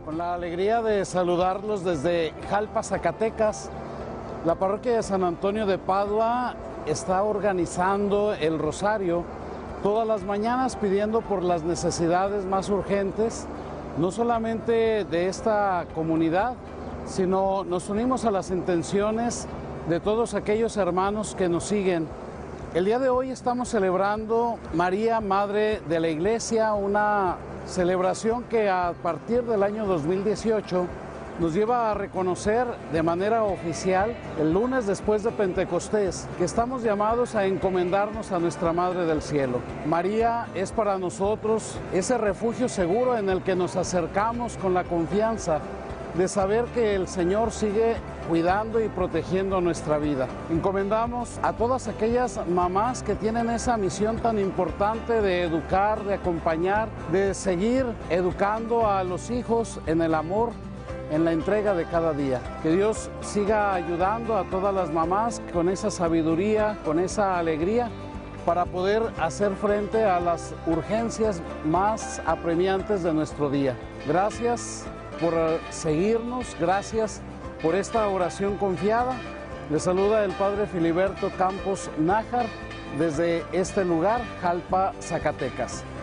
Con la alegría de saludarlos desde Jalpa, Zacatecas, la parroquia de San Antonio de Padua está organizando el rosario todas las mañanas pidiendo por las necesidades más urgentes, no solamente de esta comunidad, sino nos unimos a las intenciones de todos aquellos hermanos que nos siguen. El día de hoy estamos celebrando María, Madre de la Iglesia, una celebración que a partir del año 2018 nos lleva a reconocer de manera oficial el lunes después de Pentecostés que estamos llamados a encomendarnos a nuestra Madre del Cielo. María es para nosotros ese refugio seguro en el que nos acercamos con la confianza de saber que el Señor sigue cuidando y protegiendo nuestra vida. Encomendamos a todas aquellas mamás que tienen esa misión tan importante de educar, de acompañar, de seguir educando a los hijos en el amor, en la entrega de cada día. Que Dios siga ayudando a todas las mamás con esa sabiduría, con esa alegría, para poder hacer frente a las urgencias más apremiantes de nuestro día. Gracias por seguirnos, gracias por esta oración confiada. Les saluda el Padre Filiberto Campos Nájar desde este lugar, Jalpa, Zacatecas.